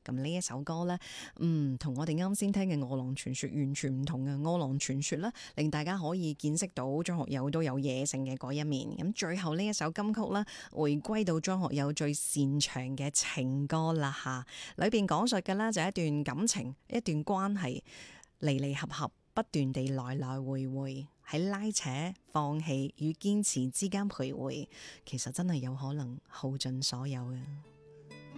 咁呢一首歌呢，同我哋啱先聽嘅《餓狼傳說》完全唔同嘅。《餓狼傳說》呢，令大家可以見識到張學友都有野性嘅嗰一面。咁最後呢一首金曲呢，回歸到張學友最擅長嘅情歌啦吓，裏邊講述嘅呢，就係一段感情，一段關係，離離合合，不斷地來來回回，喺拉扯、放棄與堅持之間徘徊，其實真係有可能耗盡所有嘅。